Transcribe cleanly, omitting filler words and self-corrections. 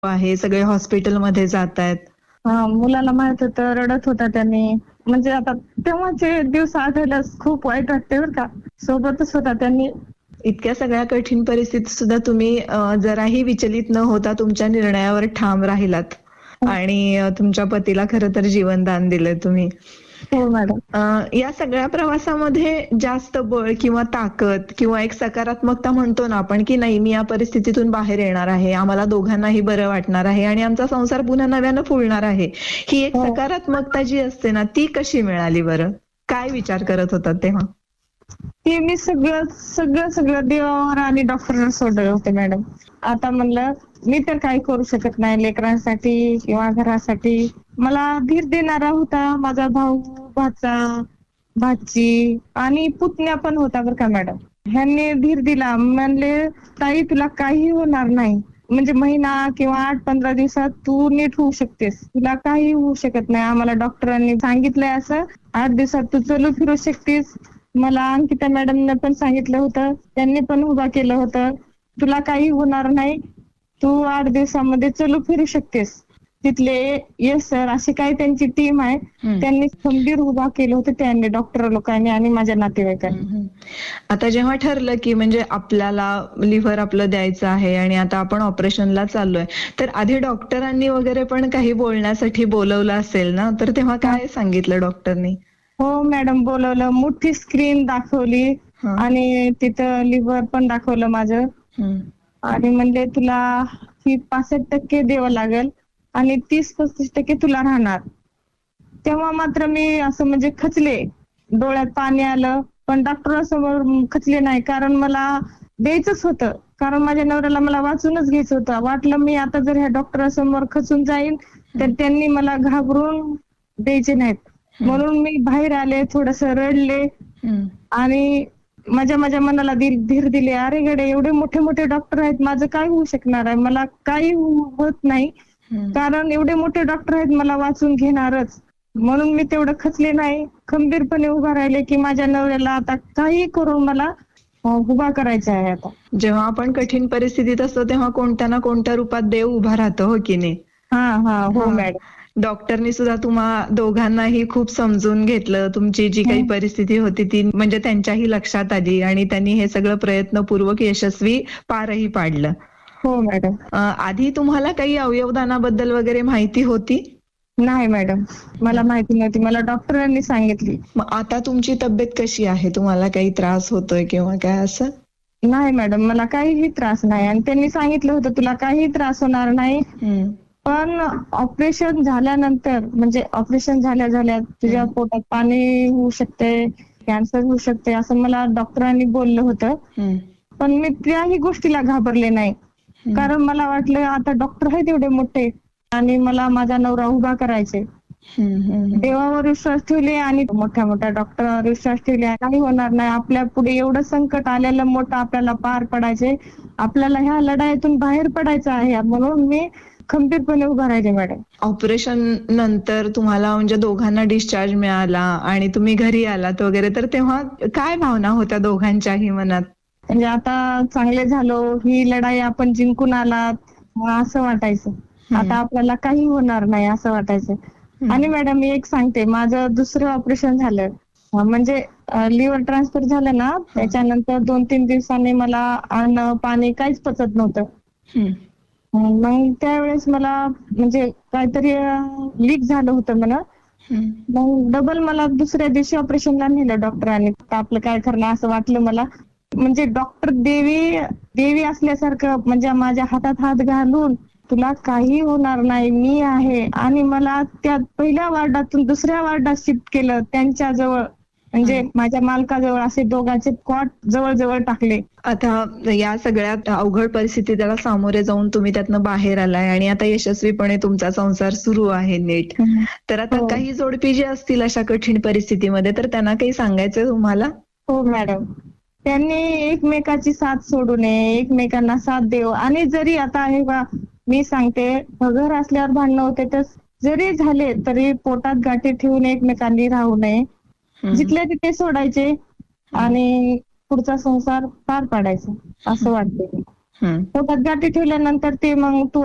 आहे, सगळे हॉस्पिटलमध्ये जातायत. मुलाला माहित होतं, रडत होता त्यांनी. म्हणजे आता तेव्हाचे दिवस आठवल्यास खूप वाईट वाटते बरं का. सोबतच होता त्यांनी. इतक्या सगळ्या कठीण परिस्थितीत सुद्धा तुम्ही जराही विचलित न होता तुमच्या निर्णयावर ठाम राहिलात आणि तुमच्या पतीला खरं तर जीवनदान दिलंय तुम्ही. हो मॅडम. या सगळ्या प्रवासामध्ये जास्त बळ किंवा ताकद किंवा एक सकारात्मकता म्हणतो ना आपण की नाही मी या परिस्थितीतून बाहेर येणार आहे, आम्हाला दोघांनाही बरं वाटणार आहे आणि आमचा संसार पुन्हा नव्यानं फुलणार आहे, ही एक सकारात्मकता जी असते ना ती कशी मिळाली बरं? काय विचार करत होतात तेव्हा? ते मी सगळं देवावर आणि डॉक्टरवर सोडले होते मॅडम. आता म्हणलं मी तर काही करू शकत नाही लेकरांसाठी किंवा घरासाठी. मला धीर देणारा होता माझा भाऊ, भाचा, भाची आणि पुतण्या पण होता बरं का मॅडम. ह्यांनी धीर दिला. म्हणले ताई तुला काही होणार नाही. म्हणजे महिना किंवा 8-15 दिवसात तू नीट होऊ शकतेस. तुला काही होऊ शकत नाही. आम्हाला डॉक्टरांनी सांगितलंय असं 8 दिवसात तू चलू फिरू शकतेस. मला अंकिता मॅडमने पण सांगितलं होतं, त्यांनी पण उभा केलं होतं. तुला काही होणार नाही, तू 8 दिवसामध्ये चलू फिरू शकतेस. तिथले येस सर अशी काही त्यांची टीम आहे, त्यांनी खंबीर उभा केलं होतं त्यांनी डॉक्टर लोकांनी आणि माझ्या नातेवाईकांनी. आता जेव्हा ठरलं की म्हणजे आपल्याला लिव्हर आपलं द्यायचं आहे आणि आता आपण ऑपरेशनला चाललोय, तर आधी डॉक्टरांनी वगैरे पण काही बोलण्यासाठी बोलवलं असेल ना, तर तेव्हा काय सांगितलं डॉक्टरनी? हो मॅडम बोलवलं. मोठी स्क्रीन दाखवली आणि तिथं लिव्हर पण दाखवलं माझं आणि म्हणले तुला ही 65% द्यावं लागेल आणि 30-35% तुला राहणार. तेव्हा मात्र मी असं म्हणजे खचले, डोळ्यात पाणी आलं, पण डॉक्टरांसमोर खचले नाही कारण मला द्यायचंच होतं. कारण माझ्या नवऱ्याला मला वाचूनच घ्यायचं होतं. वाटलं मी आता जर ह्या डॉक्टरांसमोर खचून जाईन तर त्यांनी मला घाबरून द्यायचे नाहीत. म्हणून मी बाहेर आले, थोडस रडले आणि माझ्या मनाला धीर दिले. अरे गडे एवढे मोठे मोठे डॉक्टर आहेत, माझं काय होऊ शकणार आहे, मला काही होत नाही कारण एवढे मोठे डॉक्टर आहेत, मला वाचून घेणारच. म्हणून मी तेवढं खचले नाही, खंबीरपणे उभा राहिले की माझ्या नवऱ्याला आता काही करून मला उभा करायचा आहे. आता जेव्हा आपण कठीण परिस्थितीत असतो तेव्हा कोणत्या ना कोणत्या रूपात देव उभा राहतो, हो की नाही? हो मॅडम. डॉक्टरनी सुद्धा तुम्हा दोघांनाही खूप समजून घेतलं. तुमची जी काही परिस्थिती होती ती म्हणजे त्यांच्याही लक्षात आली आणि त्यांनी हे सगळं प्रयत्नपूर्वक यशस्वी पारही पाडलं. हो मॅडम. आधी तुम्हाला काही अवयवदानाबद्दल वगैरे माहिती होती? नाही मॅडम, मला माहिती नव्हती. मला डॉक्टरांनी सांगितली. मग आता तुमची तब्येत कशी आहे? तुम्हाला काही त्रास होतोय किंवा काय असं? नाही मॅडम, मला काहीही त्रास नाही आणि त्यांनी सांगितलं होतं तुला काही त्रास होणार नाही. पण ऑपरेशन झाल्यानंतर म्हणजे ऑपरेशन झाल्या तुझ्या पोटात पाणी होऊ शकते, कॅन्सर होऊ शकते असं मला डॉक्टरांनी बोललं होतं. पण मी त्याही गोष्टीला घाबरले नाही कारण मला वाटलं आता डॉक्टर आहेत एवढे मोठे आणि मला माझा नवरा उभा करायचे. देवावर विश्वास ठेवले आणि मोठ्या डॉक्टरांवर विश्वास ठेवले. काही होणार नाही. आपल्या पुढे एवढं संकट आलेलं मोठं आपल्याला पार पडायचे, आपल्याला ह्या लढाईतून बाहेर पडायचं आहे म्हणून मी खंबीरपणे उभा राहिले मॅडम. ऑपरेशन नंतर तुम्हाला म्हणजे दोघांना डिस्चार्ज मिळाला आणि तुम्ही घरी आलात वगैरे, तर तेव्हा काय भावना होत्या दोघांच्याही मनात? म्हणजे आता चांगले झालो, ही लढाई आपण जिंकून आलात असं वाटायचं. आता आपल्याला काही होणार नाही असं वाटायचं. आणि मॅडम मी एक सांगते, माझं दुसरं ऑपरेशन झालं म्हणजे लिव्हर ट्रान्सफर झालं ना, त्याच्यानंतर 2-3 दिवसांनी मला अन्न पाणी काहीच पचत नव्हतं. मग त्यावेळेस मला म्हणजे काहीतरी लीक झालं होतं म्हणा. मग डबल मला दुसऱ्या दिवशी ऑपरेशनला नेलं डॉक्टरांनी. आपलं काय करणार असं वाटलं मला. म्हणजे डॉक्टर देवी असल्यासारखं म्हणजे माझ्या हातात हात घालून तुला काही होणार नाही, मी आहे. आणि मला त्या पहिल्या वार्डातून दुसऱ्या वार्डात शिफ्ट केलं त्यांच्या जवळ, म्हणजे माझ्या मालकाजवळ. असे दोघांचे कॉट जवळ टाकले. आता या सगळ्यात अवघड परिस्थितीला सामोरे जाऊन तुम्ही त्यातनं बाहेर आलाय आणि आता यशस्वीपणे तुमचा संसार सुरू आहे नीट. तर आता काही जोडपी जे असतील अशा कठीण परिस्थितीमध्ये, तर त्यांना काही सांगायचंय तुम्हाला? हो मॅडम, त्यांनी एकमेकाची साथ सोडू नये, एकमेकांना साथ देऊ. आणि जरी आता हे मी सांगते, घर असल्यावर भांडणं होते, तर जरी झाले तरी पोटात गाठी ठेवून एकमेकांनी राहू नये. जिथल्या तिथे सोडायचे आणि पुढचा संसार पार पाडायचा असं वाटतं. पोटात गाठी ठेवल्यानंतर ते मग तू